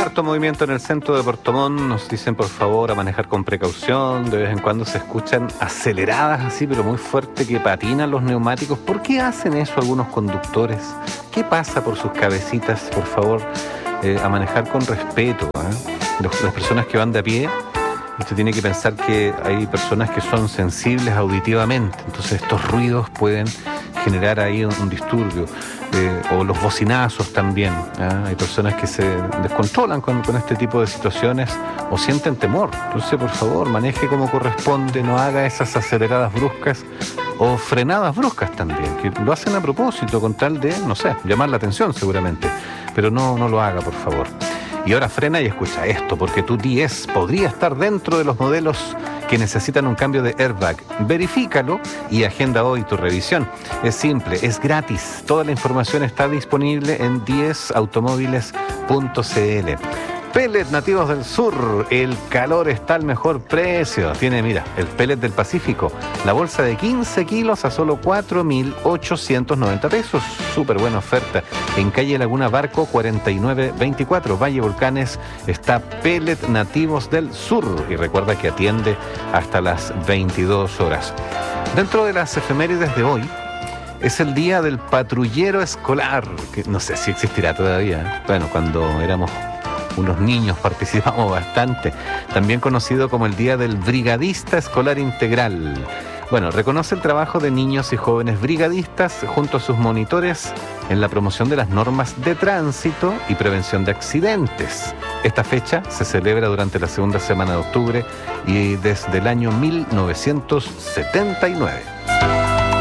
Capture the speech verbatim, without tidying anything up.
Harto movimiento en el centro de Puerto Montt. Nos dicen por favor a manejar con precaución. De vez en cuando se escuchan aceleradas así, pero muy fuerte, que patinan los neumáticos. ¿Por qué hacen eso algunos conductores? ¿Qué pasa por sus cabecitas? Por favor, eh, a manejar con respeto, ¿eh? Los, las personas que van de a pie, usted tiene que pensar que hay personas que son sensibles auditivamente, entonces estos ruidos pueden generar ahí un, un disturbio, eh, o los bocinazos también, ¿eh? Hay personas que se descontrolan con, con este tipo de situaciones o sienten temor. Entonces, por favor, maneje como corresponde, no haga esas aceleradas bruscas o frenadas bruscas también, que lo hacen a propósito con tal de, no sé, llamar la atención seguramente, pero no, no lo haga, por favor. Y ahora frena y escucha esto, porque tu diez podría estar dentro de los modelos que necesitan un cambio de airbag. Verifícalo y agenda hoy tu revisión. Es simple, es gratis. Toda la información está disponible en diez automóviles punto c l. Pellet Nativos del Sur, el calor está al mejor precio. Tiene, mira, el pellet del Pacífico, la bolsa de quince kilos a solo cuatro mil ochocientos noventa pesos. Súper buena oferta. En calle Laguna Barco cuarenta y nueve veinticuatro, Valle Volcanes, está Pellet Nativos del Sur. Y recuerda que atiende hasta las veintidós horas. Dentro de las efemérides de hoy, es el día del patrullero escolar, que no sé si existirá todavía. Bueno, cuando éramos unos niños participamos bastante. También conocido como el Día del Brigadista Escolar Integral. Bueno, reconoce el trabajo de niños y jóvenes brigadistas junto a sus monitores en la promoción de las normas de tránsito y prevención de accidentes. Esta fecha se celebra durante la segunda semana de octubre y desde el año mil novecientos setenta y nueve.